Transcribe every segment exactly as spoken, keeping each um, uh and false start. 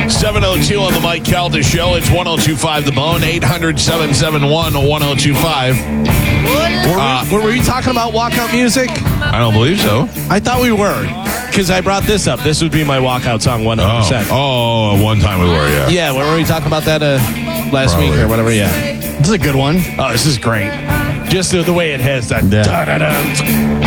seven oh two on the Mike Calta Show. It's one oh two five The Bone, eight hundred, seven seven one, one oh two five. Uh, were, we, were we talking about walkout music? I don't believe so. I thought we were, because I brought this up. This would be my walkout song, one hundred percent. Oh, oh, one time we were, yeah. Yeah, were we talking about that uh, last Probably. week or whatever? Yeah. This is a good one. Oh, this is great. Just the, the way it has that. Yeah. Da-da-da.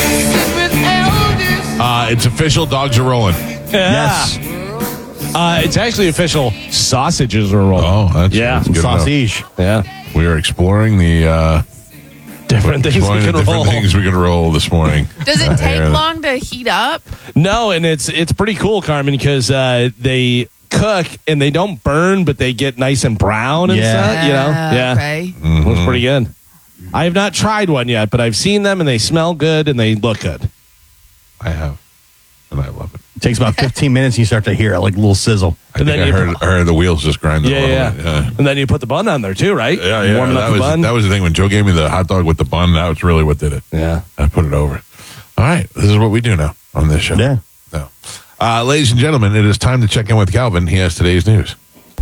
Uh, it's official. Dogs are rolling. Yes. Uh, it's actually official. Sausages are rolling. Oh, that's, yeah. that's good Sausage. Yeah. enough. We are exploring the uh, Different things we exploring the can different roll. things we can roll this morning. Does it take Yeah. long to heat up? No, and it's it's pretty cool, Carmen, because uh, they cook and they don't burn, but they get nice and brown and Yeah. stuff. You know, yeah, Okay. Mm-hmm. looks pretty good. I have not tried one yet, but I've seen them and they smell good and they look good. I have, and I love it. It takes about fifteen minutes and you start to hear it, like a little sizzle. I And think then I you heard, I heard the wheels just grinding Yeah, a little yeah. bit. Yeah. And then you put the bun on there too, right? Yeah, yeah. Warming that up the was bun. that was the thing when Joe gave me the hot dog with the bun. That was really what did it. yeah. I put it over. All right, this is what we do now on this show. Yeah. So, uh, ladies and gentlemen, it is time to check in with Calvin. He has today's news.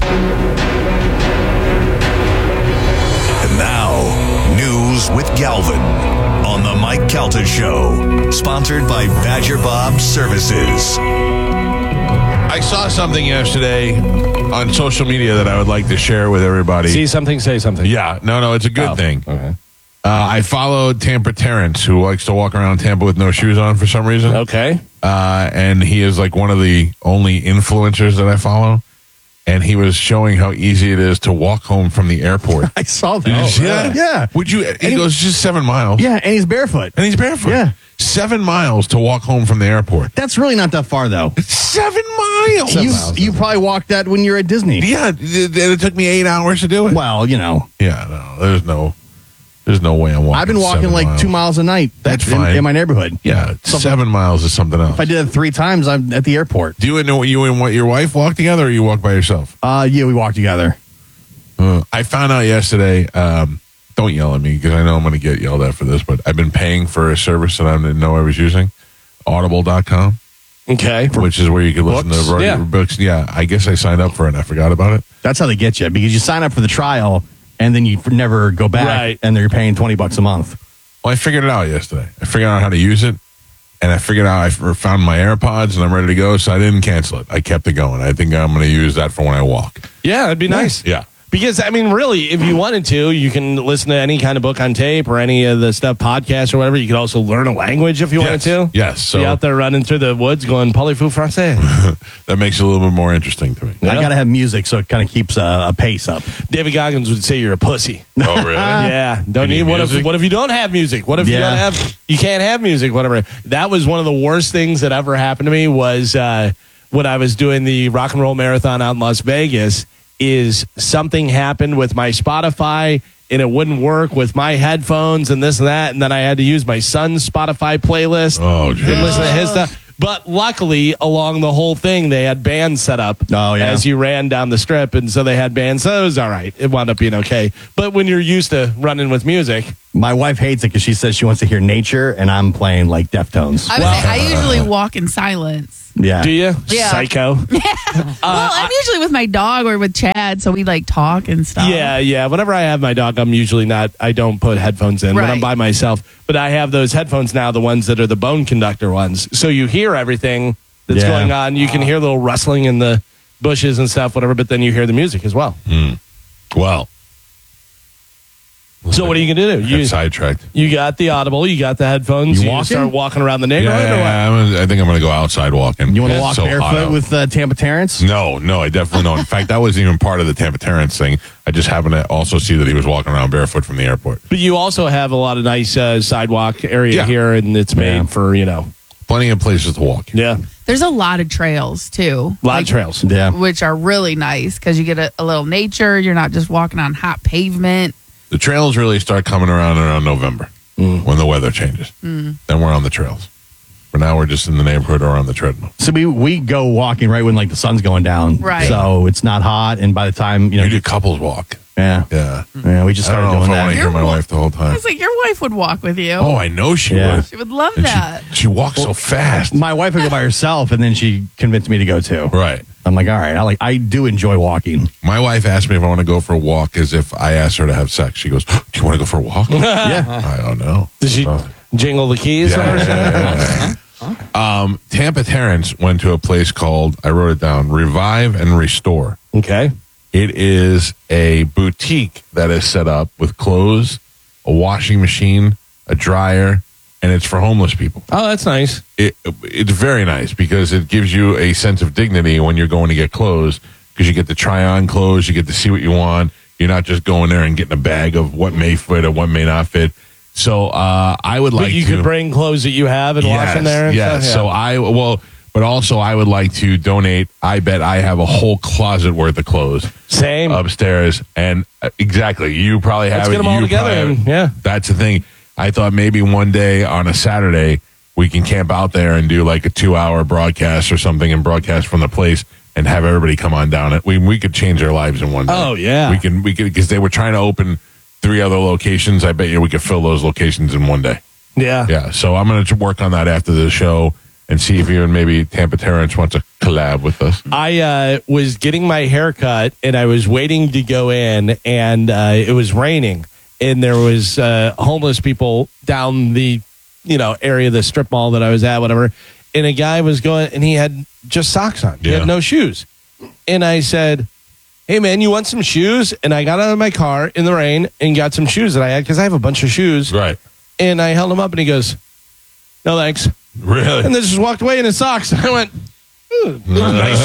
And now, news with Galvin on the Mike Calta Show, sponsored by Badger Bob Services. I saw something yesterday on social media that I would like to share with everybody. See something, say something. Yeah, no, no, it's a good Oh, thing. Okay. Uh, I followed Tampa Terrence, who likes to walk around Tampa with no shoes on for some reason. Okay. Uh, and he is like one of the only influencers that I follow. And he was showing how easy it is to walk home from the airport. I saw that. Did you see that? Yeah. Would you? He he- goes just seven miles. Yeah, and he's barefoot. And he's barefoot. Yeah. Seven miles to walk home from the airport. That's really not that far, though. Seven miles. You, you probably walked that when you were at Disney. Yeah, it, it took me eight hours to do it. Well, you know, Yeah, no, there's no, there's no way I'm walking. I've been walking seven like miles. two miles a night. That's in, fine. in my neighborhood. Yeah, So if- seven miles is something else. If I did it three times, I'm at the airport. Do you and you and what your wife walk together, or you walk by yourself? Uh, yeah, we walked together. Uh, I found out yesterday. Um, don't yell at me because I know I'm going to get yelled at for this. But I've been paying for a service that I didn't know I was using, Audible dot com, Okay. which is where you can listen Books? to radio- Yeah. books. Yeah, I guess I signed up for it and I forgot about it. That's how they get you, because you sign up for the trial and then you never go back, Right. and then you're paying twenty bucks a month. Well, I figured it out yesterday. I figured out how to use it, and I figured out I f- found my AirPods, and I'm ready to go. So I didn't cancel it. I kept it going. I think I'm going to use that for when I walk. Yeah, that'd be nice. Yeah. Because, I mean, really, if you wanted to, you can listen to any kind of book on tape or any of the stuff, podcast or whatever. You could also learn a language if you wanted to. Yes. So Be out there running through the woods going, parlez-vous français? that makes it a little bit more interesting to me. Yeah. I got to have music so it kind of keeps a, a pace up. David Goggins would say you're a pussy. Oh, really? Yeah. Don't You need, need what if, music? what if you don't have music? What if you Yeah. don't have, you can't have music, whatever. That was one of the worst things that ever happened to me was uh, when I was doing the rock and roll marathon out in Las Vegas. Is something happened with my Spotify and it wouldn't work with my headphones and this and that. And then I had to use my son's Spotify playlist Oh, geez. and listen to his stuff. But luckily, along the whole thing, they had bands set up Oh, yeah. as you ran down the strip. And so they had bands. So it was all right. It wound up being okay. But when you're used to running with music, My wife hates it because she says she wants to hear nature, and I'm playing like Deftones. I, would say, I usually walk in silence. Yeah. do you? Yeah. Psycho. well, I'm usually with my dog or with Chad, so we like talk and stuff. Yeah, yeah. Whenever I have my dog, I'm usually not, I don't put headphones in when I'm Right. by myself. But I have those headphones now, the ones that are the bone conductor ones. So you hear everything that's Yeah. going on. You can hear a little rustling in the bushes and stuff, whatever, but then you hear the music as well. Well. So what are you going to do? Got You, sidetracked. you got the Audible, you got the headphones, You you, walking? start walking around the Yeah, neighborhood or what? yeah, I'm gonna- I think I'm going to go outside walking. You want to It's walk so hot barefoot out. with uh, Tampa Terrence? No, no, I definitely don't. In fact, that wasn't even part of the Tampa Terrence thing. I just happened to also see that he was walking around barefoot from the airport. But you also have a lot of nice uh, sidewalk area Yeah. here, and it's made Yeah. for, you know, Plenty of places to walk. yeah, There's a lot of trails too. a lot Like, of trails. Yeah. which are really nice because you get a, a little nature. You're not just walking on hot pavement. The trails really start coming around around November when the weather changes. Then we're on the trails. For now, we're just in the neighborhood or on the treadmill. So we, we go walking right when like the sun's going down. Right. So it's not hot, and by the time, you know, You do couples walk. Yeah. Yeah. Yeah, we just I don't started know if doing I want to that. hear my Your wife the whole I time. was like, your wife would walk with you. Oh, I know she Yeah. would. She would love And that. She, she walks so fast. My wife would go by herself, and then she convinced me to go too. Right. I'm like, all right, I like, I do enjoy walking. My wife asked me if I want to go for a walk as if I asked her to have sex. She goes, do you want to go for a walk? Yeah. I don't know. Did she Uh, jingle the keys? yeah, yeah, yeah, yeah. Um, Tampa Terrence went to a place called, I wrote it down, Revive and Restore. Okay. It is a boutique that is set up with clothes, a washing machine, a dryer, and it's for homeless people. Oh, that's nice. It, it's very nice because it gives you a sense of dignity when you're going to get clothes because you get to try on clothes, you get to see what you want. You're not just going there and getting a bag of what may fit or what may not fit. So uh, I would like But you to. could bring clothes that you have and wash in there. And yes. stuff? So I well, but also I would like to donate. I bet I have a whole closet worth of clothes Same. upstairs, and uh, exactly you probably have Let's it. get 'em all You together probably have- and- yeah. That's the thing. I thought maybe one day on a Saturday we can camp out there and do like a two-hour broadcast or something, and broadcast from the place, and have everybody come on down. It we we could change their lives in one day. Oh, yeah. we can we could because they were trying to open three other locations. I bet you we could fill those locations in one day. Yeah. Yeah, so I'm going to work on that after the show and see if you and maybe Tampa Terrence wants to collab with us. I uh, was getting my hair cut and I was waiting to go in, and uh, it was raining, and there was uh, homeless people down the you know area of the strip mall that I was at, whatever. And a guy was going, and he had just socks on. He Yeah. had no shoes. And I said, "Hey man, you want some shoes?" And I got out of my car in the rain and got some shoes that I had because I have a bunch of shoes. Right. And I held them up, and he goes, "No thanks." Really? And then just walked away in his socks. I went, "Ooh, those are nice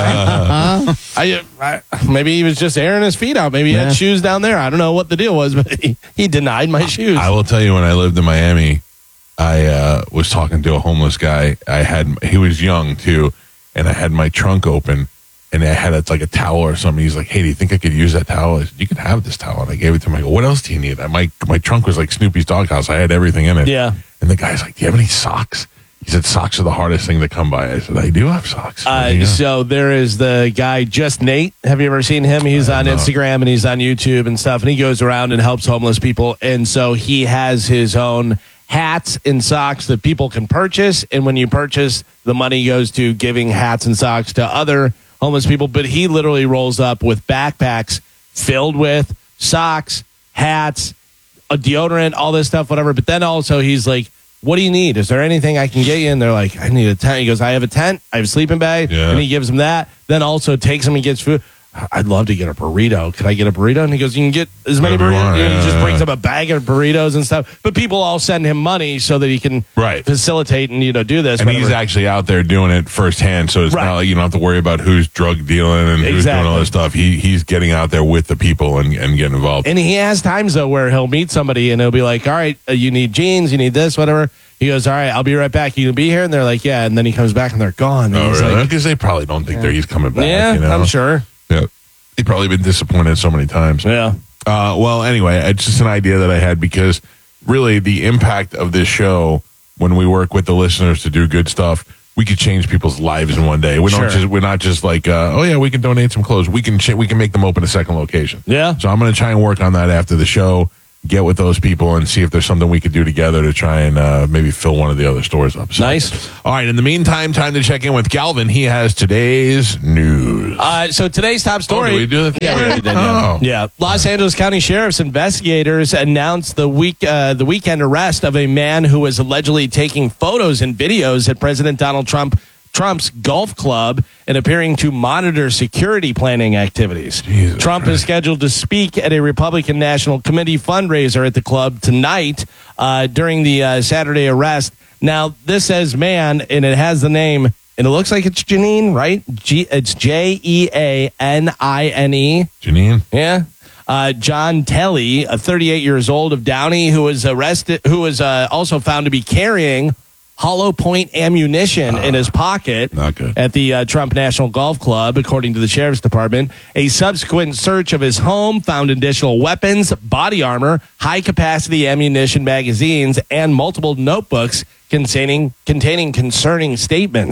shoes." I, I, maybe he was just airing his feet out. Maybe he Yeah. had shoes down there. I don't know what the deal was, but he, he denied my shoes. I will tell you, when I lived in Miami, I uh, was talking to a homeless guy. I had he was young too, and I had my trunk open, and I had it's like a towel or something. He's like, "Hey, do you think I could use that towel?" I said, "You can have this towel." And I gave it to him. I go, "What else do you need?" My my trunk was like Snoopy's doghouse. I had everything in it. Yeah. And the guy's like, "Do you have any socks?" He said, "Socks are the hardest thing to come by." I said, "I do have socks." Uh, Yeah. So there is the guy, Just Nate. Have you ever seen him? He's on not. Instagram and he's on YouTube and stuff, and he goes around and helps homeless people. And so he has his own hats and socks that people can purchase. And when you purchase, the money goes to giving hats and socks to other homeless people. But he literally rolls up with backpacks filled with socks, hats, a deodorant, all this stuff, whatever. But then also he's like, "What do you need? Is there anything I can get you?" And they're like, "I need a tent." He goes, "I have a tent. I have a sleeping bag." Yeah. And he gives them that. Then also takes them and gets food. "I'd love to get a burrito. Could I get a burrito?" And he goes, "You can get as many Whatever you burritos." want, And yeah, he just yeah, brings yeah. up a bag of burritos and stuff. But people all send him money so that he can Right. facilitate and you know do this. And he's whatever. actually out there doing it firsthand, so it's Right. not like you don't have to worry about who's drug dealing and who's doing all Exactly. this stuff. He he's getting out there with the people and, and getting involved. And he has times though where he'll meet somebody and he'll be like, "All right, uh, you need jeans, you need this, whatever." He goes, "All right, I'll be right back. You can be here." And they're like, "Yeah." And then he comes back and they're gone. And Oh, he's really? like, Because they probably don't think that he's coming back. "Yeah, you know? I'm sure." Yeah, he's probably been disappointed so many times. Yeah. Uh, well, anyway, it's just an idea that I had because really the impact of this show when we work with the listeners to do good stuff, we could change people's lives in one day. We don't Sure. just we're not just like uh, oh yeah, we can donate some clothes. We can ch- we can make them open a second location. Yeah. So I'm going to try and work on that after the show. Get with those people and see if there's something we could do together to try and uh, maybe fill one of the other stores up. So- Nice. All right. In the meantime, time to check in with Galvin. He has today's news. Uh, so today's top Oh, story. did we do that? Yeah, we already did, yeah. Oh. Yeah, Los Angeles County Sheriff's investigators announced the week uh, the weekend arrest of a man who was allegedly taking photos and videos at President Donald Trump Trump's golf club and appearing to monitor security planning activities. Jesus Trump Christ. is scheduled to speak at a Republican National Committee fundraiser at the club tonight uh, during the uh, Saturday arrest. Now, this says man, and it has the name, and it looks like it's Janine, right? G- it's J E A N I N E. Janine? Yeah. Uh, John Telly, uh, thirty-eight years old of Downey, who was arrested, who was uh, also found to be carrying hollow point ammunition in his pocket Not good. at the uh, Trump National Golf Club, according to the Sheriff's Department. A subsequent search of his home found additional weapons, body armor, high-capacity ammunition magazines, and multiple notebooks containing containing concerning statements.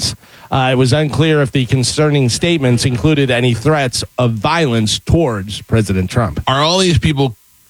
Uh, it was unclear if the concerning statements included any threats of violence towards President Trump. Are all these people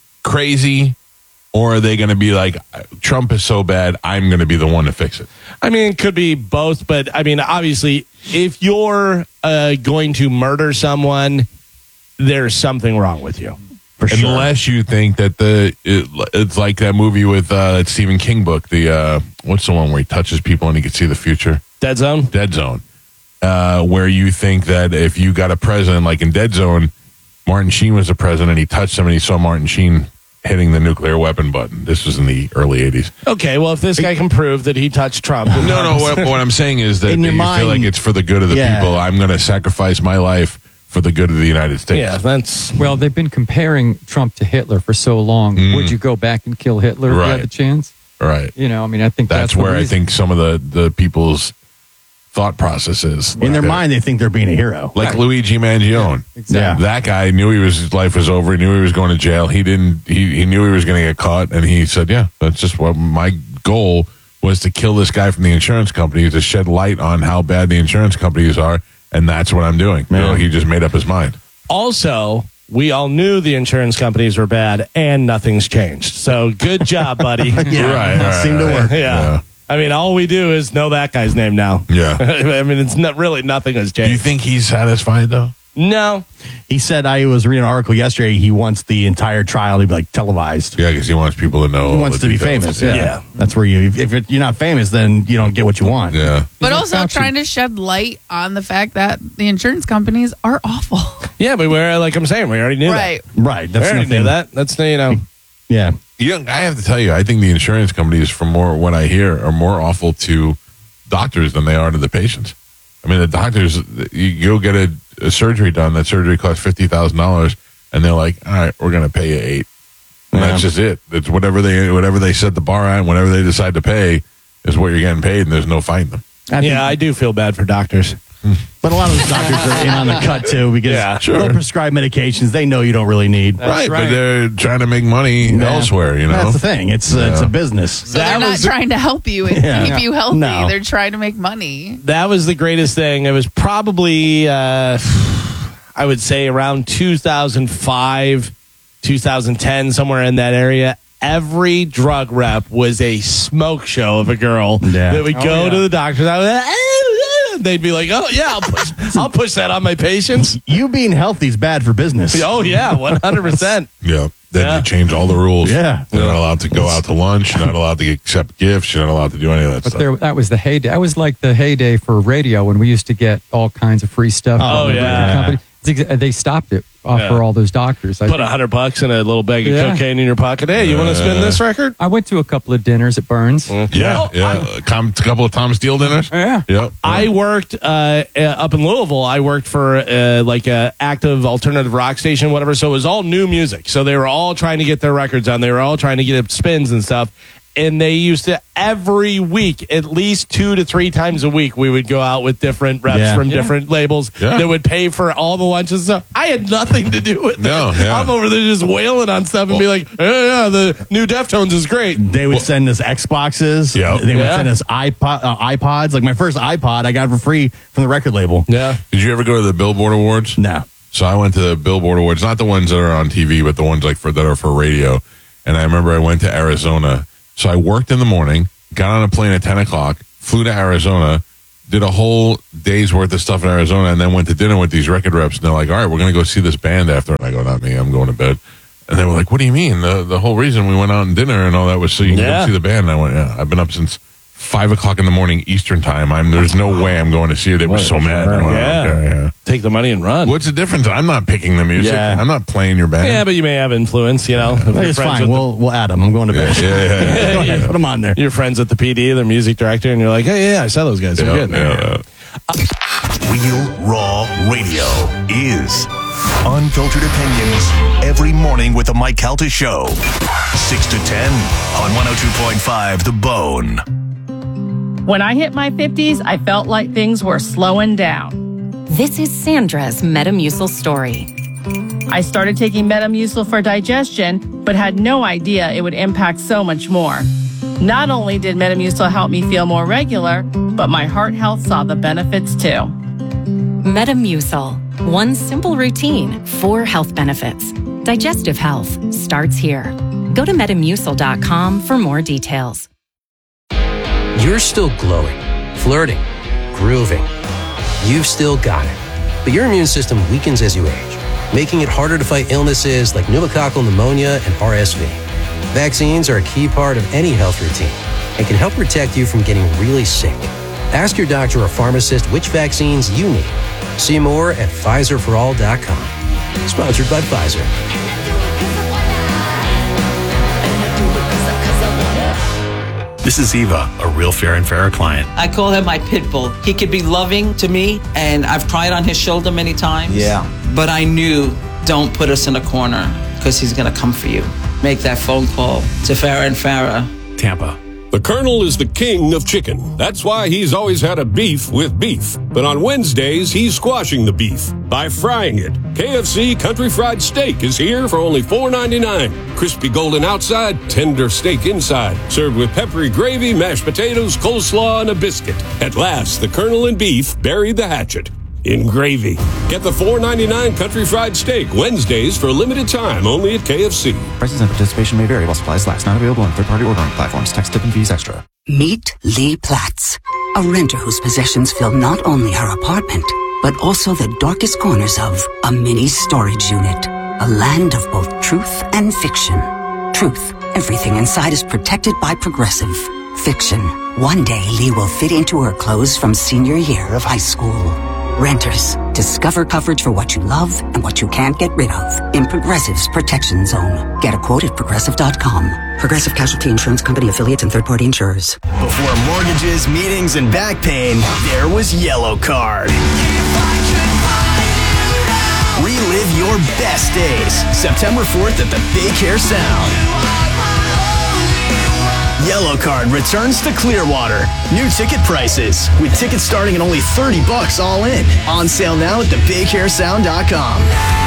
crazy, or are they going to be like, Trump is so bad, I'm going to be the one to fix it? I mean, it could be both, but I mean, obviously, if you're uh, going to murder someone, there's something wrong with you. For sure. Unless you think that the it, it's like that movie with uh, that Stephen King book, the uh, what's the one where he touches people and he can see the future? Dead Zone? Dead Zone. Uh, where you think that if you got a president, like in Dead Zone, Martin Sheen was the president, he touched him and he saw Martin Sheen hitting the nuclear weapon button. This was in the early eighties. Okay, well, if this guy can prove that he touched Trump. No, no, what, what I'm saying is that In you your mind, feel like it's for the good of the yeah. people. I'm going to sacrifice my life for the good of the United States. Yeah, that's... Well, they've been comparing Trump to Hitler for so long. Mm. Would you go back and kill Hitler if Right. you had the chance? Right. You know, I mean, I think That's, that's, the where I reason. think some of the, the people's thought process is. In their Like, mind, they think they're being a hero. Like Luigi Mangione. Exactly. That guy knew he was his life was over. He knew he was going to jail. He didn't. He, he knew he was going to get caught, and he said, "Yeah, that's just what my goal was to kill this guy from the insurance company, to shed light on how bad the insurance companies are, and that's what I'm doing." You know, he just made up his mind. Also, we all knew the insurance companies were bad, and nothing's changed. So good job, buddy. Yeah, Right, right, seemed to right. work. Yeah. Yeah. I mean, all we do is know that guy's name now. Yeah. I mean, it's not really nothing has Do you changed. think he's satisfied though? No. He said, I was reading an article yesterday, he wants the entire trial to be like televised. Yeah, because he wants people to know. He all wants the to be details. famous. Yeah. Yeah. That's where you, if it, you're not famous, then you don't get what you want. Yeah. But like also Fauci. trying to shed light on the fact that the insurance companies are awful. Yeah, but we're like I'm saying, we already knew Right. Right. that. We That's already nothing. knew that. That's, you know. Yeah. Yeah, I have to tell you, I think the insurance companies, from more what I hear, are more awful to doctors than they are to the patients. I mean, the doctors, you go get a, a surgery done. That surgery costs fifty thousand dollars, and they're like, "All right, we're going to pay you eight." And Yeah. that's just it. It's whatever they whatever they set the bar at, whatever they decide to pay is what you're getting paid, and there's no fighting them. I think- Yeah, I do feel bad for doctors. But a lot of those doctors are in on the cut too because Yeah, sure. they'll prescribe medications they know you don't really need. right, right. but they're trying to make money Yeah. elsewhere. You know, That's the thing. It's uh, it's Yeah. a business. So That they're not was- trying to help you and Yeah. keep you healthy. No. They're trying to make money. That was the greatest thing. It was probably, uh, I would say, around two thousand five, two thousand ten, somewhere in that area. Every drug rep was a smoke show of a girl Yeah. that would Oh, go yeah. to the doctor's. I was, they'd be like, "Oh yeah, I'll push, I'll push that on my patients." You being healthy is bad for business. Oh yeah, one hundred percent. yeah. Then Yeah. you change all the rules. Yeah. You're not allowed to go out to lunch. You're not allowed to accept gifts. You're not allowed to do any of that But stuff. there, that was the heyday. That was like the heyday for radio when we used to get all kinds of free stuff. Oh, from the yeah. company. It's exa- They stopped it uh, Yeah. for all those doctors. I Put a think- hundred bucks in a little bag of Yeah. cocaine in your pocket. Hey, you want to spin this record? I went to a couple of dinners at Burns. Yeah, Oh, yeah. A com- a couple of Tom Steele dinners. Yeah. Yep. I worked uh, uh, up in Louisville. I worked for uh, like a active alternative rock station, whatever. So it was all new music. So they were all trying to get their records on. They were all trying to get spins and stuff. And they used to every week, at least two to three times a week, we would go out with different reps Yeah. from Yeah. different labels Yeah. that would pay for all the lunches and stuff. I had nothing to do with it. No, yeah. I'm over there just wailing on stuff and be like, "Yeah, yeah, the new Deftones is great." They would send us Xboxes. Yep. They would Yeah. send us iPod, uh, iPods. Like my first iPod, I got for free from the record label. Yeah. Did you ever go to the Billboard Awards? No. So I went to the Billboard Awards, not the ones that are on T V, but the ones like for that are for radio. And I remember I went to Arizona. So I worked in the morning, got on a plane at ten o'clock, flew to Arizona, did a whole day's worth of stuff in Arizona, and then went to dinner with these record reps. And they're like, "All right, we're going to go see this band after." And I go, "Not me, I'm going to bed." And they were like, "What do you mean? The the whole reason we went out and dinner and all that was so you can Yeah. go see the band." And I went, "Yeah, I've been up since five o'clock in the morning Eastern time. I'm there's no way I'm going to see it." They were so mad. I went, Yeah. "Okay, yeah. Take the money and run. What's the difference? I'm not picking the music. Yeah. I'm not playing your band. Yeah, but you may have influence, you know. If you're It's friends fine. with We'll, we'll add them. I'm going to yeah, bed. yeah, yeah. Go ahead. Put them on there. the, you're friends with the P D, their music director, and you're like, "Hey, yeah, I saw those guys. They're Yeah, good." yeah, yeah. Real Raw Radio is unfiltered opinions every morning with the Mike Calta Show. six to ten on one oh two point five The Bone. When I hit my fifties, I felt like things were slowing down. This is Sandra's Metamucil story. I started taking Metamucil for digestion, but had no idea it would impact so much more. Not only did Metamucil help me feel more regular, but my heart health saw the benefits too. Metamucil. One simple routine, four health benefits. Digestive health starts here. Go to metamucil dot com for more details. You're still glowing, flirting, grooving. You've still got it. But your immune system weakens as you age, making it harder to fight illnesses like pneumococcal pneumonia and R S V. Vaccines are a key part of any health routine and can help protect you from getting really sick. Ask your doctor or pharmacist which vaccines you need. See more at Pfizer for all dot com. Sponsored by Pfizer. This is Eva, a real Fair and Fairer client. I call him my pit bull. He could be loving to me, and I've cried on his shoulder many times. Yeah. But I knew, don't put us in a corner, because he's going to come for you. Make that phone call to Farrah and Farrah. Tampa. The Colonel is the king of chicken. That's why he's always had a beef with beef. But on Wednesdays, he's squashing the beef by frying it. K F C Country Fried Steak is here for only four ninety-nine. Crispy golden outside, tender steak inside. Served with peppery gravy, mashed potatoes, coleslaw, and a biscuit. At last, the Colonel and beef buried the hatchet in gravy. Get the four ninety-nine Country Fried Steak Wednesdays for a limited time only at K F C. Prices and participation may vary while supplies last. Not available on third-party ordering platforms. Tax, tip, and fees extra. Meet Lee Platz, a renter whose possessions fill not only her apartment, but also the darkest corners of a mini storage unit. A land of both truth and fiction. Truth, everything inside is protected by Progressive. Fiction, one day Lee will fit into her clothes from senior year of high school. Renters, discover coverage for what you love and what you can't get rid of in Progressive's Protection Zone. Get a quote at progressive dot com. Progressive Casualty Insurance Company affiliates and third-party insurers. Before mortgages, meetings, and back pain, there was Yellow Card. Relive your best days. September fourth at the Big Hair Sound. Yellow Card returns to Clearwater. New ticket prices, with tickets starting at only thirty bucks all in. On sale now at the big hair sound dot com.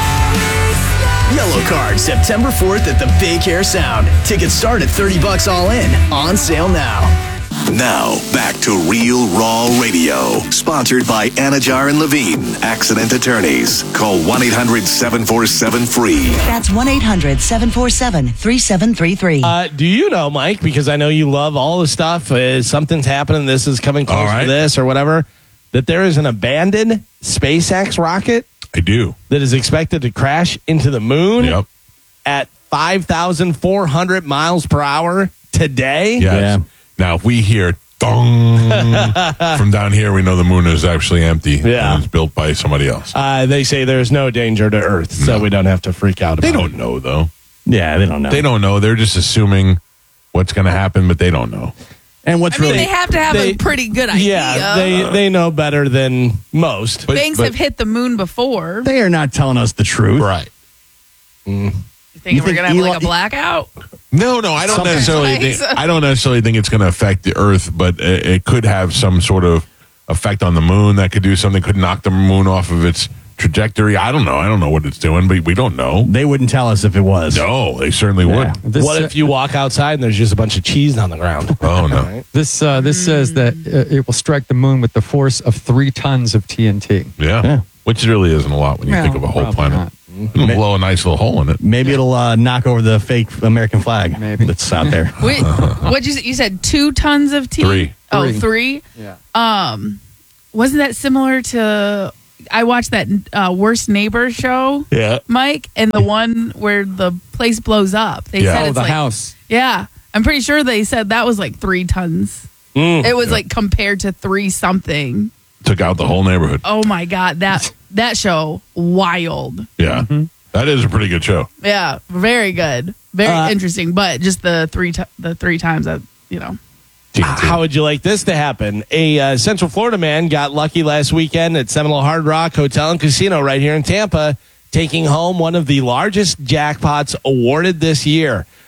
Yellow Card, September fourth at the Big Hair Sound. Tickets start at thirty bucks all in. On sale now. Now, back to Real Raw Radio. Sponsored by Anajar and Levine, Accident Attorneys. Call one eight hundred seven four seven free. That's one eight hundred seven four seven three seven three three. Uh, do you know, Mike, because I know you love all the stuff, uh, something's happening, this is coming close right. to this or whatever, that there is an abandoned SpaceX rocket I do. that is expected to crash into the moon Yep. at five thousand four hundred miles per hour today? Yes. Yeah. Now, if we hear dong from down here, we know the moon is actually empty. Yeah. And it's built by somebody else. Uh, they say there's no danger to Earth, so No. we don't have to freak out about They it. don't know, though. Yeah, they don't know. They don't know. They're just assuming what's going to happen, but they don't know. And what's I mean, really they have to have they- a pretty good idea. Yeah, they, they know better than most. But- Things but- have hit the moon before. they are not telling us the truth. Right. You think You we're think gonna have Elon- like a blackout? No, no, I don't Something. necessarily think. Thanks. I don't necessarily think it's going to affect the Earth, but it, it could have some sort of effect on the moon that could do something. Could knock the moon off of its trajectory. I don't know. I don't know what it's doing, but we don't know. They wouldn't tell us if it was. No, they certainly Yeah. would. This, What if you walk outside and there's just a bunch of cheese on the ground? Oh no. This uh, this says that uh, it will strike the moon with the force of three tons of T N T. Yeah. Yeah. Which really isn't a lot when you Well, think of a whole probably planet. not. It'll blow a nice little hole in it. Maybe it'll uh, knock over the fake American flag Maybe. that's out there. Wait, what'd you say? You said two tons of tea? Three. Oh, Three. three? Yeah. Um, wasn't that similar to? I watched that uh, Worst Neighbor show, Yeah. Mike, and the one where the place blows up. They Yeah. said Oh, it's the like, house. Yeah, I'm pretty sure they said that was like three tons. Mm. It was like compared to three something. Took out the whole neighborhood. Oh my god, that that show wild. Yeah. That is a pretty good show. Yeah, very good, very Uh, interesting. But just the three ti the three times that you know. How would you like this to happen? A uh, Central Florida man got lucky last weekend at Seminole Hard Rock Hotel and Casino right here in Tampa, taking home one of the largest jackpots awarded this year.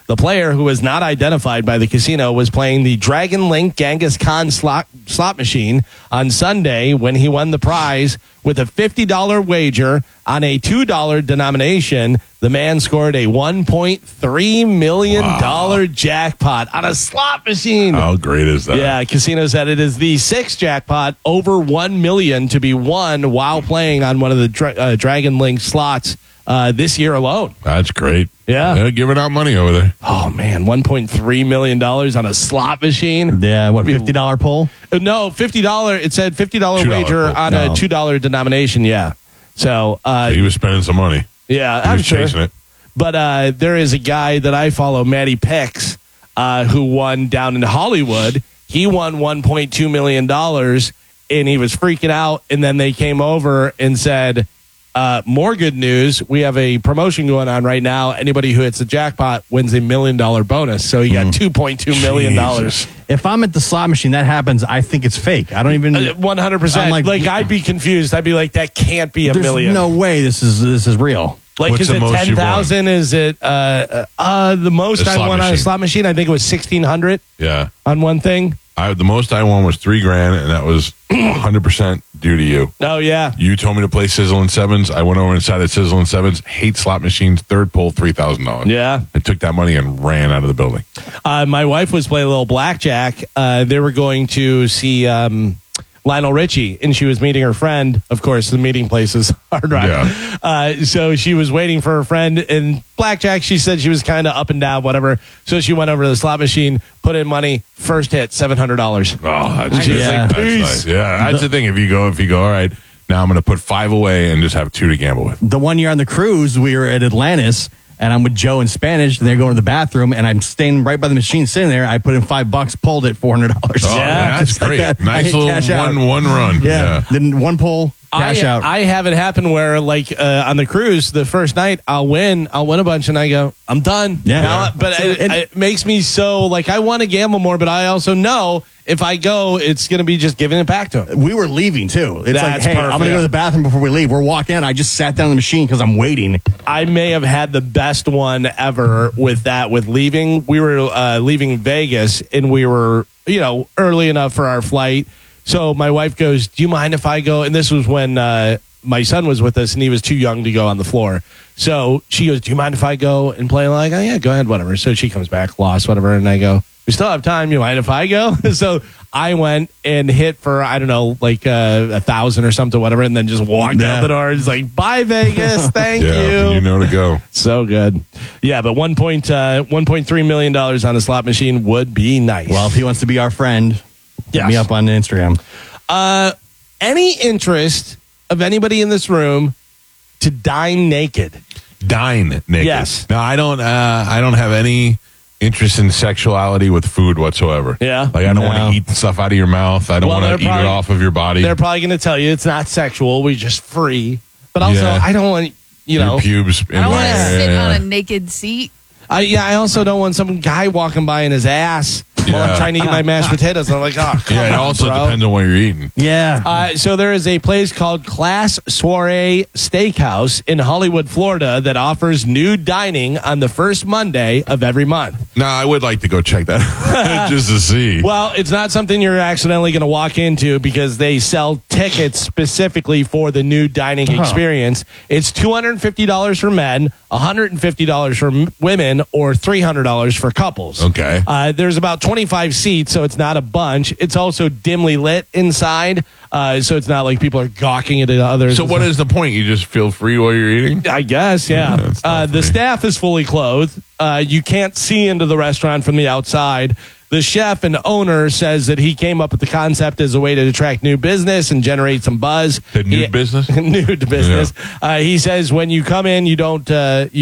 The player, who was not identified by the casino, was playing the Dragon Link Genghis Khan slot, slot machine on Sunday when he won the prize with a fifty dollars wager on a two dollars denomination. The man scored a one point three million dollars wow. jackpot on a slot machine. How great is that? Yeah, casino said it is the sixth jackpot over one million dollars to be won while playing on one of the dra- uh, Dragon Link slots uh, this year alone. That's great. Yeah. They're giving out money over there. Oh, man, one point three million dollars on a slot machine. Yeah, what, fifty dollars pull? No, fifty dollars. It said fifty dollars two dollars wager pull. on No. a two dollars denomination, yeah. So, uh, he was spending some money. Yeah, he I'm was sure. chasing it. But uh, there is a guy that I follow, Matty Picks, uh, who won down in Hollywood. He won one point two million dollars, and he was freaking out. And then they came over and said, uh, more good news. We have a promotion going on right now. Anybody who hits the jackpot wins a million dollar bonus. So he got Mm. two point two million dollars. If I'm at the slot machine, that happens, I think it's fake. I don't even... Uh, one hundred percent. I'm Like, like, I'd be confused. I'd be like, that can't be a there's million. no way this is this is real. Like, What's is the it most ten you've won? thousand? Is it uh, uh, uh, the most The I slot won on a machine. slot machine? I think it was sixteen hundred Yeah. on one thing. I, the most I won was three grand, and that was one hundred percent due to you. Oh, yeah. You told me to play Sizzle and Sevens. I went over inside at Sizzle and Sevens. Hate slot machines. Third pull, three thousand dollars. Yeah. I took that money and ran out of the building. Uh, my wife was playing a little blackjack. Uh, they were going to see um, Lionel Richie, and she was meeting her friend. Of course, the meeting place is Hard Rock. Yeah. Uh, so she was waiting for her friend. And blackjack, she said she was kind of up and down, whatever. So she went over to the slot machine, put in money. First hit, seven hundred dollars. Oh, that's, She's just, like, that's "Peace." nice. Yeah, that's the thing. If you go, if you go, all right, now I'm going to put five away and just have two to gamble with. The one year on the cruise, we were at Atlantis, and I'm with Joe in Spanish, and they're going to the bathroom, and I'm staying right by the machine sitting there. I put in five bucks, pulled it, four hundred dollars. Oh, yeah, that's great. Nice little one, one run. Yeah. Yeah. Then one pull, cash I, out. I have it happen where, like, uh, on the cruise, the first night, I'll win. I'll win a bunch, and I go, I'm done. Yeah. Now, but So it, it- it makes me so, like, I want to gamble more, but I also know if I go, it's going to be just giving it back to him. We were leaving, too. It's like, That's hey, I'm going to go perfect. to the bathroom before we leave. We're walking in. I just sat down on the machine because I'm waiting. I may have had the best one ever with that, with leaving. We were uh, leaving Vegas, and we were, you know, early enough for our flight. So my wife goes, do you mind if I go? And this was when uh, my son was with us, and he was too young to go on the floor. So she goes, do you mind if I go and play? I'm like, oh, yeah, go ahead, whatever. So she comes back, lost, whatever. And I go, we still have time. You mind if I go? So I went and hit for, I don't know, like uh, a thousand or something, whatever, and then just walked Yeah. out the door. It's like, bye, Vegas. Thank Yeah, you. you know to go. So good. Yeah, but one point uh, one point three million dollars on a slot machine would be nice. Well, if he wants to be our friend, hit Yes. me up on Instagram. Uh, any interest of anybody in this room to dine naked? Dine naked. Yes. No, I don't. Uh, I don't have any interest in sexuality with food whatsoever. Yeah? Like I don't No. want to eat stuff out of your mouth. I don't Well, want they're to eat probably- it off of your body. They're probably going to tell you it's not sexual. We're just free. But also, Yeah. I don't want, you your know. pubes. In I don't my want to area. sit on a naked seat. I, yeah, I also don't want some guy walking by in his ass while I'm Yeah. trying to eat my mashed potatoes. I'm like, oh, come Yeah, it on, also bro. depends on what you're eating. Yeah. Uh, so there is a place called Class Soiree Steakhouse in Hollywood, Florida that offers nude dining on the first Monday of every month. No, I would like to go check that out just to see. Well, it's not something you're accidentally going to walk into because they sell tickets specifically for the nude dining experience. It's two hundred fifty dollars for men, one hundred fifty dollars for m- women, or three hundred dollars for couples. Okay. Uh, there's about twenty-five seats, so it's not a bunch. It's also dimly lit inside, uh, so it's not like people are gawking at others. So what is the point? You just feel free while you're eating? I guess, yeah. Yeah, that's uh, not the free. staff is fully clothed. Uh, you can't see into the restaurant from the outside. The chef and owner says that he came up with the concept as a way to attract new business and generate some buzz. The nude He- business? nude business. Uh, he says when you come in, you don't uh, you